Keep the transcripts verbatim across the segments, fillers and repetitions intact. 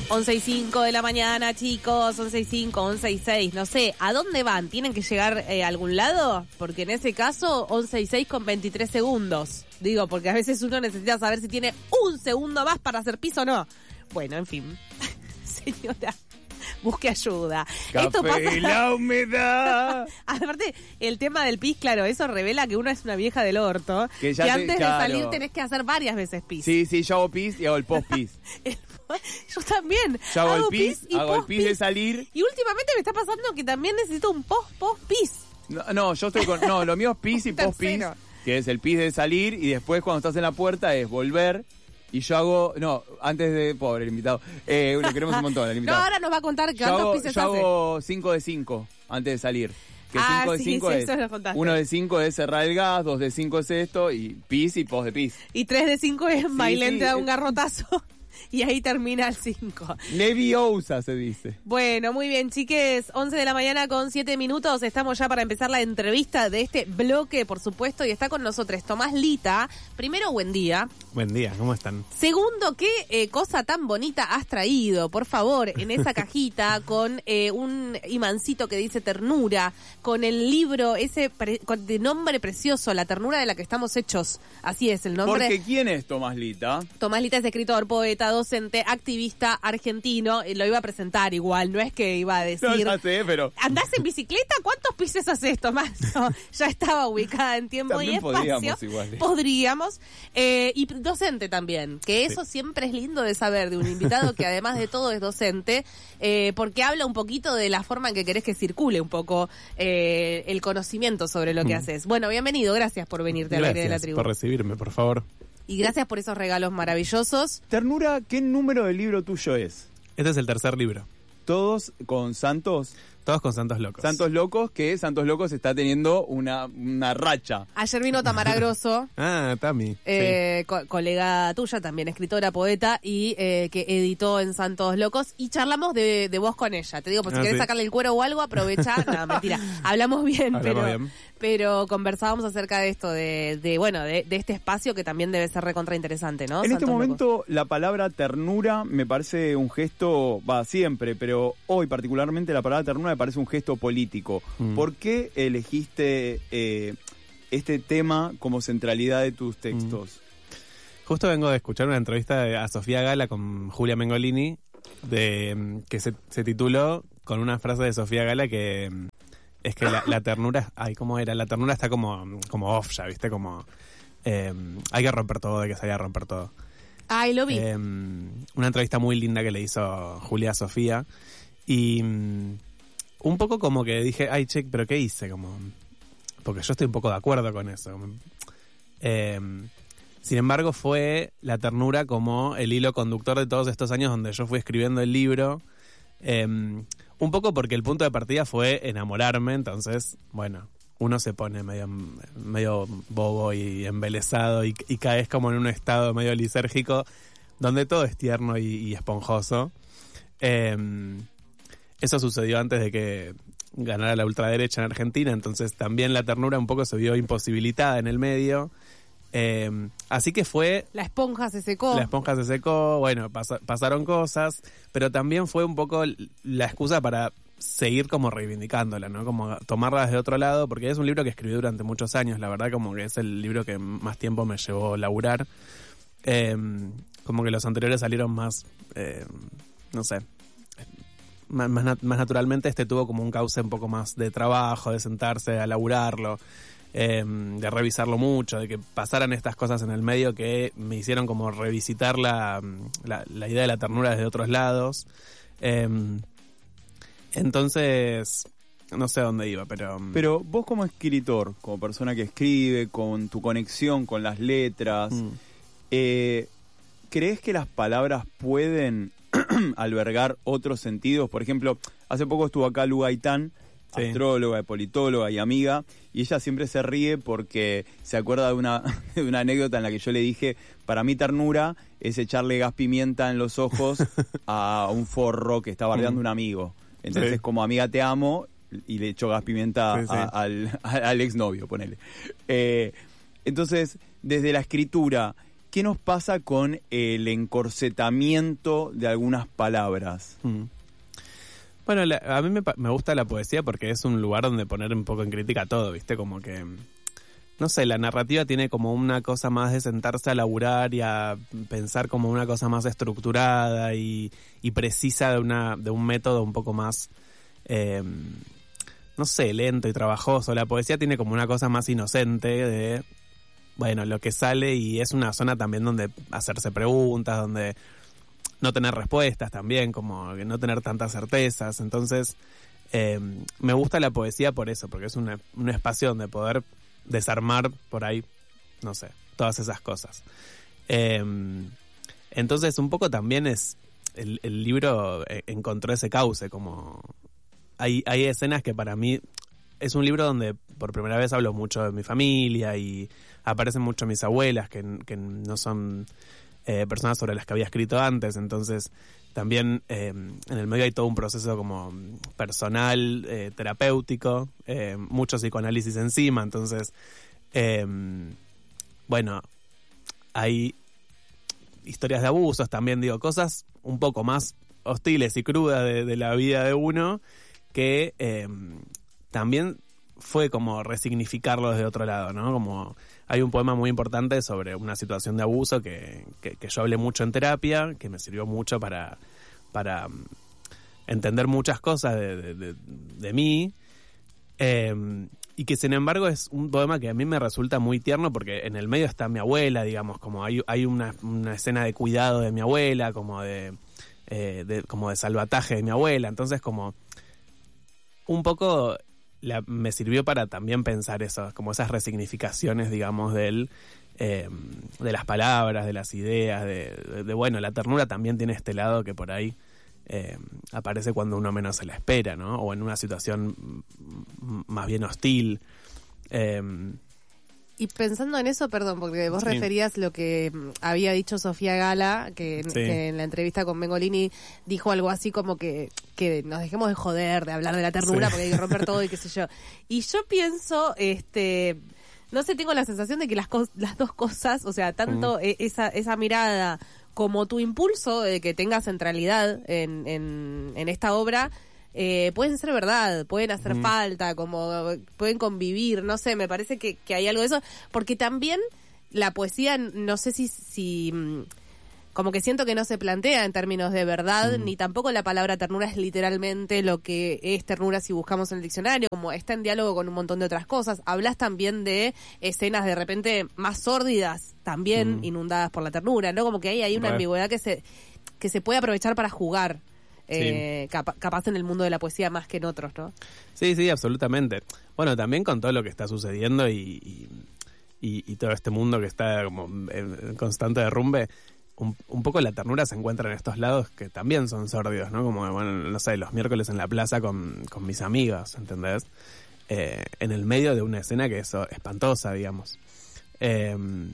once y cinco de la mañana, chicos, once y cinco, once y seis, no sé, ¿a dónde van? ¿Tienen que llegar eh, a algún lado? Porque en ese caso, once y seis con veintitrés segundos. Digo, porque a veces uno necesita saber si tiene un segundo más para hacer pis o no. Bueno, en fin, señora, busque ayuda. Café Esto pasa... y la humedad. Aparte, el tema del pis, claro, eso revela que uno es una vieja del orto, que, Que ya que te- antes claro. de salir tenés que hacer varias veces pis. Sí, sí, yo hago pis y hago el post-pis. El- Yo también. Yo hago, el pis, y hago el post-pis. pis de salir. Y últimamente me está pasando que también necesito un post-post-pis. No, no, yo estoy con... No, lo mío es pis y post-pis, Tercero. que es el pis de salir y después cuando estás en la puerta es volver. Y yo hago... No, antes de... Pobre, el invitado. Eh, lo queremos un montón, el No, invitado. ahora nos va a contar Yo cuántos hago, pises yo hace. hago cinco de cinco antes de salir. Que Ah, cinco de sí, cinco sí, es... eso lo contaste. uno de cinco es cerrar el gas, dos de cinco es esto, y pis y post de pis. Y tres de cinco es Bailén sí, te da es- un garrotazo. Y ahí termina el cinco. Leviosa se dice. Bueno, muy bien, chiques. once de la mañana con siete minutos. Estamos ya para empezar la entrevista de este bloque, por supuesto. Y está con nosotros Tomás Lita. Primero, buen día. Buen día, ¿cómo están? Segundo, ¿qué eh, cosa tan bonita has traído? Por favor, en esa cajita con eh, un imancito que dice ternura, con el libro ese pre- con- de nombre precioso, La ternura de la que estamos hechos. Así es el nombre. Porque ¿quién es Tomás Lita? Tomás Lita es escritor, poeta, docente, activista argentino. Eh, Lo iba a presentar igual, no es que iba a decir... No, ya sé, pero... ¿Andás en bicicleta? ¿Cuántos pises haces, Tomás? No, ya estaba ubicada en tiempo También y espacio. podríamos igual. Podríamos. Eh, y docente también, que eso sí. Siempre es lindo de saber de un invitado que además de todo es docente, eh, porque habla un poquito de la forma en que querés que circule un poco eh, el conocimiento sobre lo que Mm. haces. Bueno, bienvenido, gracias por venirte al aire de la Gracias tribu. por recibirme, por favor. Y gracias por esos regalos maravillosos. Ternura, ¿qué número de libro tuyo es? Este es el tercer libro. Todos con Santos. Todos con Santos Locos. Santos Locos, que Santos Locos está teniendo una, una racha. Ayer vino Tamara Grosso, Ah, Tami. eh, co- colega tuya, también escritora, poeta, y eh, que editó en Santos Locos, y charlamos de, de vos con ella. Te digo, por si Ah, querés sí. sacarle el cuero o algo, aprovecha. No, mentira. Hablamos bien, Hablamos pero bien. pero conversábamos acerca de esto, de, de bueno, de, de este espacio que también debe ser recontra interesante, ¿no? En este Santos Locos. momento la palabra ternura me parece un gesto, va siempre, pero hoy particularmente la palabra ternura me parece un gesto político. Mm. ¿Por qué elegiste eh, este tema como centralidad de tus textos? Justo vengo de escuchar una entrevista de- a Sofía Gala con Julia Mengolini, de, mm, que se, se tituló con una frase de Sofía Gala que mm, es que la, la ternura, ay, ¿cómo era? La ternura está como, como off ya, ¿viste? Como eh, hay que romper todo, hay que salir a romper todo. Ay, lo vi. Eh, una entrevista muy linda que le hizo Julia a Sofía. Y mm, un poco como que dije, ay, che, ¿pero qué hice? Como, porque yo estoy un poco de acuerdo con eso. Como, eh, sin embargo, fue la ternura como el hilo conductor de todos estos años donde yo fui escribiendo el libro. Eh, un poco porque el punto de partida fue enamorarme, entonces, bueno, uno se pone medio, medio bobo y embelesado y, y caes como en un estado medio lisérgico donde todo es tierno y, y esponjoso. Eh, eso sucedió antes de que ganara la ultraderecha en Argentina, entonces también la ternura un poco se vio imposibilitada en el medio. Eh, así que fue... La esponja se secó. La esponja se secó, bueno, pasa- pasaron cosas, pero también fue un poco la excusa para seguir como reivindicándola, ¿no? Como tomarla desde otro lado, porque es un libro que escribí durante muchos años, la verdad como que es el libro que más tiempo me llevó a laburar. Eh, como que los anteriores salieron más, eh, no sé, más, más, nat- más naturalmente. Este tuvo como un cauce un poco más de trabajo, de sentarse a laburarlo. Eh, de revisarlo mucho, de que pasaran estas cosas en el medio que me hicieron como revisitar la, la, la idea de la ternura desde otros lados. Eh, entonces, no sé a dónde iba, pero... Pero vos como escritor, como persona que escribe, con tu conexión con las letras, Mm. eh, ¿crees que las palabras pueden albergar otros sentidos? Por ejemplo, hace poco estuvo acá Lu Gaitán, Sí. astróloga, politóloga y amiga, y ella siempre se ríe porque se acuerda de una, de una anécdota en la que yo le dije, para mí ternura es echarle gas pimienta en los ojos a un forro que está bardeando Mm. un amigo. Entonces, Sí. como amiga te amo, y le echo gas pimienta Sí, sí. a- al, al exnovio, ponele. Eh, entonces, desde la escritura, ¿qué nos pasa con el encorsetamiento de algunas palabras? Mm. Bueno, la, a mí me, me gusta la poesía porque es un lugar donde poner un poco en crítica todo, ¿viste? Como que, no sé, la narrativa tiene como una cosa más de sentarse a laburar y a pensar como una cosa más estructurada y, y precisa de, una, de un método un poco más, eh, no sé, lento y trabajoso. La poesía tiene como una cosa más inocente de, bueno, lo que sale, y es una zona también donde hacerse preguntas, donde no tener respuestas también, como no tener tantas certezas. Entonces, eh, me gusta la poesía por eso, porque es una, un espacio donde poder desarmar por ahí, no sé, todas esas cosas. Eh, entonces, un poco también es, el, el libro encontró ese cauce, como hay, hay escenas que para mí, es un libro donde por primera vez hablo mucho de mi familia y aparecen mucho mis abuelas, que, que no son eh, personas sobre las que había escrito antes. Entonces también eh, en el medio hay todo un proceso como personal, eh, terapéutico, eh, mucho psicoanálisis encima. Entonces, eh, bueno, hay historias de abusos también, digo, cosas un poco más hostiles y crudas de, de la vida de uno, que eh, también fue como resignificarlo desde otro lado, ¿no? Como hay un poema muy importante sobre una situación de abuso que, que, que yo hablé mucho en terapia, que me sirvió mucho para, para entender muchas cosas de, de, de, de mí, eh, y que sin embargo es un poema que a mí me resulta muy tierno porque en el medio está mi abuela, digamos, como hay, hay una, una escena de cuidado de mi abuela, como de, eh, de, como de salvataje de mi abuela. Entonces como un poco la, me sirvió para también pensar eso, como esas resignificaciones, digamos, del, eh, de las palabras, de las ideas, de, de, de, bueno, la ternura también tiene este lado que por ahí eh, aparece cuando uno menos se la espera, ¿no? O en una situación más bien hostil. Eh, Y pensando en eso, perdón, porque vos sí. referías lo que había dicho Sofía Gala, que, Sí. que en la entrevista con Mengolini dijo algo así como que, que nos dejemos de joder, de hablar de la ternura, Sí. porque hay que romper todo y qué sé yo. Y yo pienso, este, no sé, tengo la sensación de que las, cos- las dos cosas, o sea, tanto Mm. eh, esa, esa mirada como tu impulso de que tenga centralidad en, en, en esta obra, Eh, pueden ser verdad, pueden hacer Mm. falta, como pueden convivir, no sé, me parece que, que hay algo de eso, porque también la poesía, no sé si, si mm, como que siento que no se plantea en términos de verdad, Mm. ni tampoco la palabra ternura es literalmente lo que es ternura si buscamos en el diccionario, como está en diálogo con un montón de otras cosas. Hablas también de escenas de repente más sórdidas, también Mm. inundadas por la ternura, ¿no? Como que hay, hay una Re. ambigüedad que se, que se puede aprovechar para jugar. Eh, capa- capaz en el mundo de la poesía más que en otros, ¿no? Sí, sí, absolutamente. Bueno, también con todo lo que está sucediendo y, y, y, y todo este mundo que está como en constante derrumbe, un, un poco la ternura se encuentra en estos lados que también son sórdidos, ¿no? Como, bueno, no sé, los miércoles en la plaza con, con mis amigos, ¿entendés? Eh, en el medio de una escena que es espantosa, digamos. Eh,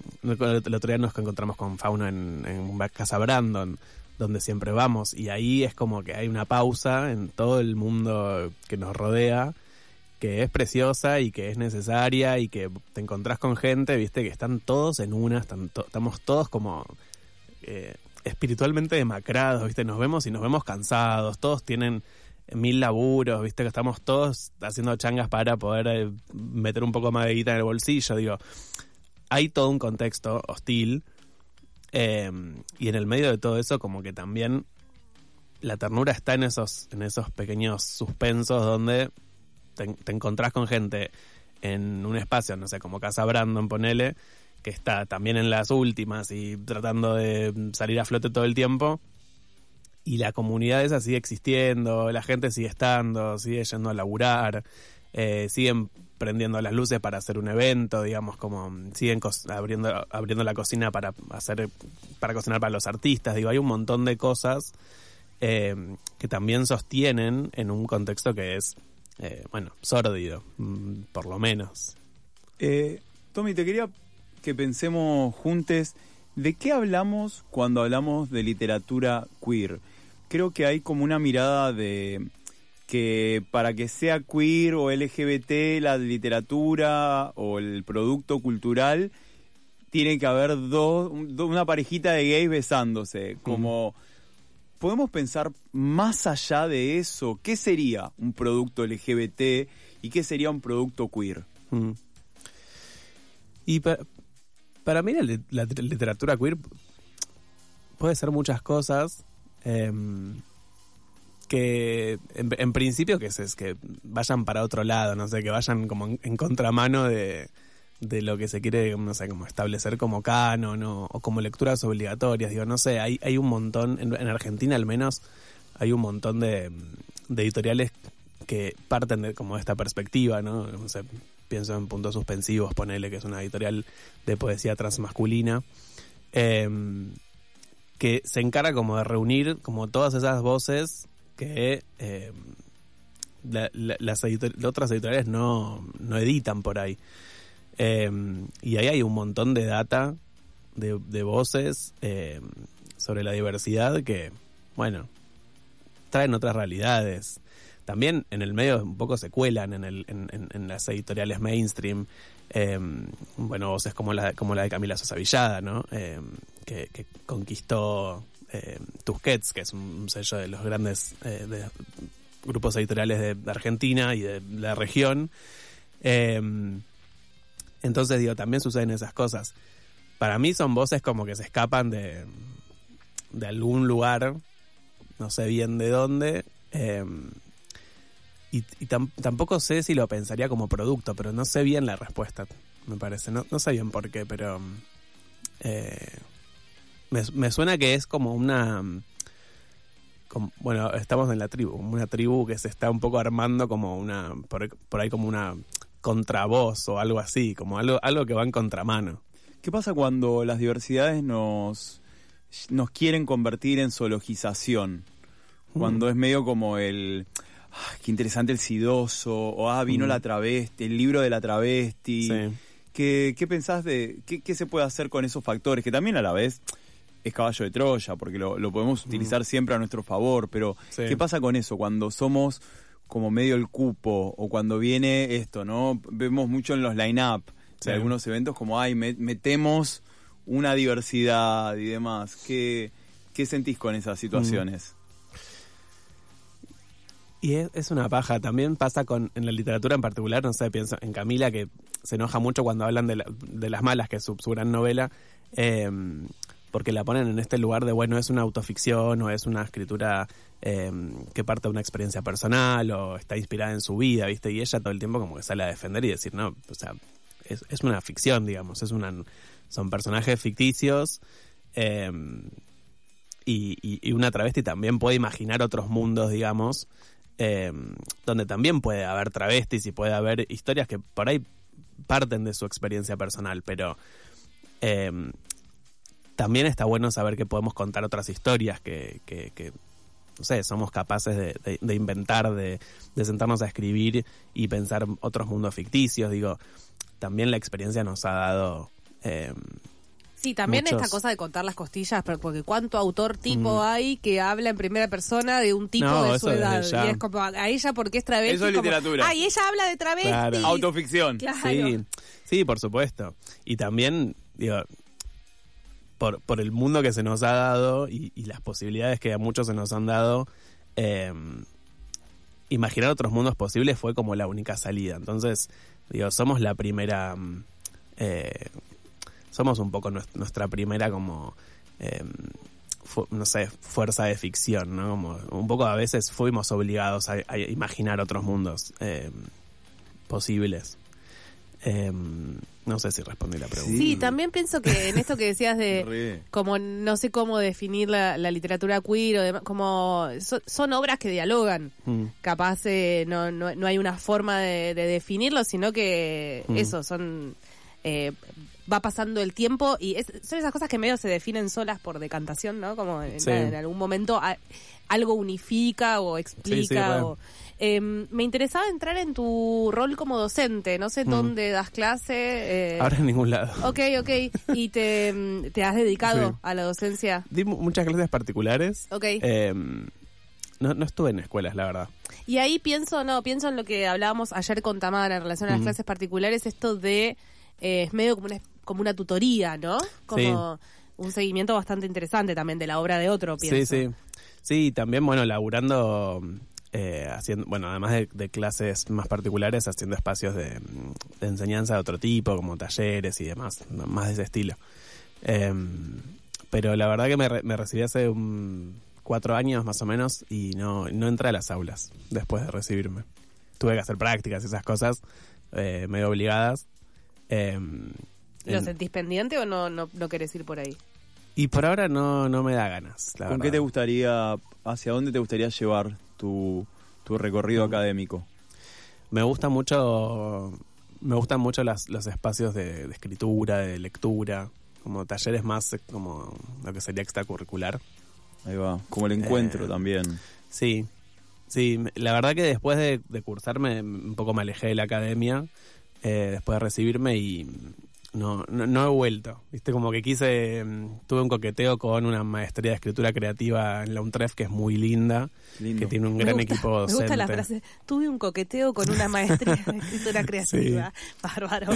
el otro día nos encontramos con Fauno en, en Casa Brandon, donde siempre vamos, y ahí es como que hay una pausa en todo el mundo que nos rodea, que es preciosa y que es necesaria, y que te encontrás con gente, viste, que están todos en una, están to- estamos todos como eh, espiritualmente demacrados, viste, nos vemos y nos vemos cansados, todos tienen mil laburos, viste, que estamos todos haciendo changas para poder eh, meter un poco más de guita en el bolsillo, digo, hay todo un contexto hostil. Eh, y en el medio de todo eso como que también la ternura está en esos en esos pequeños suspensos donde te, te encontrás con gente en un espacio, no sé, como Casa Brandon, ponele, que está también en las últimas y tratando de salir a flote todo el tiempo, y la comunidad esa sigue existiendo, la gente sigue estando, sigue yendo a laburar, eh, siguen prendiendo las luces para hacer un evento, digamos, como siguen co- abriendo abriendo la cocina para hacer para cocinar para los artistas, digo, hay un montón de cosas eh, que también sostienen en un contexto que es eh, bueno, sórdido, mm, por lo menos. Eh, Tommy, te quería que pensemos juntos de qué hablamos cuando hablamos de literatura queer. Creo que hay como una mirada de que para que sea queer o L G B T la literatura o el producto cultural tiene que haber dos, un- una parejita de gays besándose. Como, ¿podemos pensar más allá de eso? ¿Qué sería un producto L G B T y qué sería un producto queer? Mm. Y pa- para mí la, li- la lit- literatura queer puede ser muchas cosas em, que en, en principio que, se, que vayan para otro lado, no sé, que vayan como en, en contramano de, de lo que se quiere, no sé, como establecer como canon o, o como lecturas obligatorias. Digo, no sé, hay, hay un montón, en, en Argentina al menos, hay un montón de, de editoriales que parten de como esta perspectiva, ¿no? No sé, pienso en Puntos Suspensivos, ponele, que es una editorial de poesía transmasculina, eh, que se encarga como de reunir como todas esas voces que eh, la, la, las editor- otras editoriales no, no editan por ahí. Eh, y ahí hay un montón de data, de, de voces eh, sobre la diversidad que, bueno, traen otras realidades. También en el medio un poco se cuelan en, el, en, en, en las editoriales mainstream, eh, bueno, voces como la, como la de Camila Sosa Villada, ¿no? Eh, que, que conquistó eh, Tusquets, que es un sello de los grandes eh, de grupos editoriales de, de Argentina y de la región. Eh, entonces, digo, también suceden esas cosas. Para mí son voces como que se escapan de, de algún lugar, no sé bien de dónde, eh, y, y tam, tampoco sé si lo pensaría como producto, pero no sé bien la respuesta, me parece. No, no sé bien por qué, pero eh, me, me suena que es como una... Como, bueno, estamos en la tribu, una tribu que se está un poco armando como una... Por, por ahí como una contravoz o algo así, como algo, algo que va en contramano. ¿Qué pasa cuando las diversidades nos, nos quieren convertir en zoologización? Cuando mm. es medio como el... Ah, qué interesante el sidoso, o ah, vino mm. la travesti, el libro de la travesti. Sí. ¿Qué, qué pensás de... Qué, qué se puede hacer con esos factores? Que también a la vez es caballo de Troya, porque lo, lo podemos utilizar mm. siempre a nuestro favor, pero sí. ¿Qué pasa con eso cuando somos como medio el cupo, o cuando viene esto, ¿no? Vemos mucho en los line-up de sí. algunos eventos como, ay, metemos una diversidad y demás. ¿Qué, qué sentís con esas situaciones? Mm. Y es, es una paja. También pasa con en la literatura en particular, no sé, pienso en Camila, que se enoja mucho cuando hablan de, la, de Las Malas, que es su, su gran novela, eh, porque la ponen en este lugar de, bueno, es una autoficción o es una escritura eh, que parte de una experiencia personal o está inspirada en su vida, ¿viste? Y ella todo el tiempo como que sale a defender y decir, no, o sea, es, es una ficción, digamos, es una, son personajes ficticios, eh, y, y, y una travesti también puede imaginar otros mundos, digamos, eh, donde también puede haber travestis y puede haber historias que por ahí parten de su experiencia personal, pero eh, también está bueno saber que podemos contar otras historias que, que, que no sé, somos capaces de, de, de inventar, de, de sentarnos a escribir y pensar otros mundos ficticios. Digo, también la experiencia nos ha dado... Eh, sí, también muchos... esta cosa de contar las costillas, pero porque cuánto autor tipo mm. hay que habla en primera persona de un tipo no, de su edad. Y es como, a ella porque es travesti. Eso es como, literatura. Ay, ella habla de travesti. Claro. Autoficción. Claro. Sí, sí, por supuesto. Y también, digo... Por, por el mundo que se nos ha dado y, y las posibilidades que a muchos se nos han dado, eh, imaginar otros mundos posibles fue como la única salida. Entonces, digo, somos la primera, eh, somos un poco nuestra primera como, eh, fu- no sé, fuerza de ficción, ¿no? Como un poco a veces fuimos obligados a, a imaginar otros mundos eh, posibles. Eh, no sé si respondí la pregunta. Sí, también pienso que en esto que decías de como no sé cómo definir la, la literatura queer o demás, como so, son obras que dialogan. Mm. Capaz eh, no, no, no hay una forma de, de definirlo, sino que mm. eso, son eh, va pasando el tiempo y es, son esas cosas que medio se definen solas por decantación, ¿no? Como en, sí. en algún momento a, algo unifica o explica sí, sí, o... Eh, me interesaba entrar en tu rol como docente. No sé mm. dónde das clase. Eh... Ahora en ningún lado. Ok, ok. ¿Y te, te has dedicado sí. a la docencia? Di muchas clases particulares. Ok. Eh, no, no estuve en escuelas, la verdad. Y ahí pienso, no, pienso en lo que hablábamos ayer con Tamara en relación a las mm. clases particulares, esto de, eh, es medio como una, como una tutoría, ¿no? Como un seguimiento bastante interesante también de la obra de otro, pienso. Sí, sí. Sí, también, bueno, laburando, eh, haciendo, bueno, además de, de clases más particulares, haciendo espacios de, de enseñanza de otro tipo, como talleres y demás, más de ese estilo. Eh, pero la verdad que me, re, me recibí hace un, cuatro años más o menos y no, no entré a las aulas después de recibirme. Tuve que hacer prácticas y esas cosas, eh, medio obligadas. Eh, ¿Lo en, sentís pendiente o no, no, no querés ir por ahí? Y por ahora no, no me da ganas, la ¿Con verdad. qué te gustaría, hacia dónde te gustaría llevar tu, tu recorrido Mm. académico? Me gusta mucho, me gustan mucho las, los espacios de, de escritura, de lectura, como talleres más eh, como lo que sería extracurricular. Ahí va, como el encuentro Eh, también. Sí, sí, me- la verdad que después de, de cursarme un poco me alejé de la academia, eh, después de recibirme y no, no, no he vuelto. Viste, como que quise, mm, tuve un coqueteo con una maestría de escritura creativa en la UNTREF que es muy linda, Lindo. que tiene un Me gran gusta- equipo Me docente. gusta la frase, tuve un coqueteo con una maestría de escritura creativa. Bárbaro.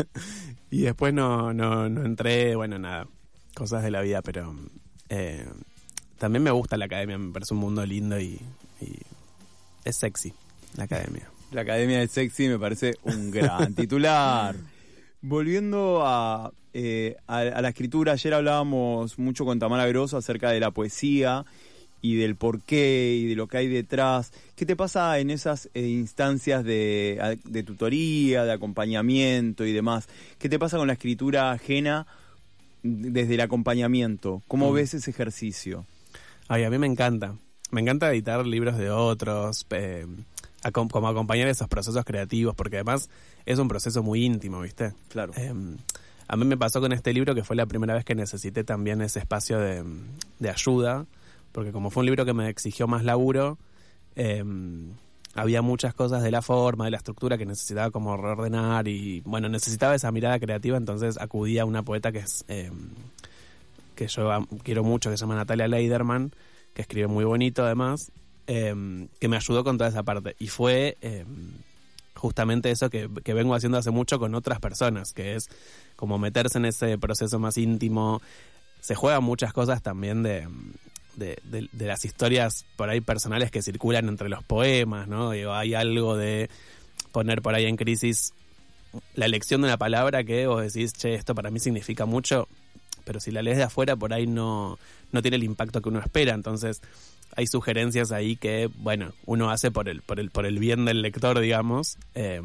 Y después no, no, no entré, bueno, nada, cosas de la vida, pero eh, también me gusta la academia, me parece un mundo lindo y, y es sexy la academia. La Academia del Sexy me parece un gran titular. Volviendo a, eh, a, a la escritura, ayer hablábamos mucho con Tamara Grosso acerca de la poesía y del porqué y de lo que hay detrás. ¿Qué te pasa en esas eh, instancias de, de tutoría, de acompañamiento y demás? ¿Qué te pasa con la escritura ajena desde el acompañamiento? ¿Cómo Mm. ves ese ejercicio? Ay, a mí me encanta. Me encanta editar libros de otros, eh, acom- como acompañar esos procesos creativos, porque además es un proceso muy íntimo, ¿viste? Claro. Eh, a mí me pasó con este libro que fue la primera vez que necesité también ese espacio de, de ayuda, porque como fue un libro que me exigió más laburo, eh, había muchas cosas de la forma, de la estructura que necesitaba como reordenar y, bueno, necesitaba esa mirada creativa, entonces acudí a una poeta que es eh, que yo am- quiero mucho, que se llama Natalia Leiderman, que escribe muy bonito además, eh, que me ayudó con toda esa parte. Y fue eh, justamente eso que, que vengo haciendo hace mucho con otras personas, que es como meterse en ese proceso más íntimo. Se juegan muchas cosas también de, de, de, de las historias por ahí personales que circulan entre los poemas, ¿no? Digo, hay algo de poner por ahí en crisis la elección de una palabra que vos decís, che, esto para mí significa mucho, pero si la lees de afuera por ahí no, no tiene el impacto que uno espera. Entonces hay sugerencias ahí que, bueno, uno hace por el, por el, por el bien del lector, digamos, eh,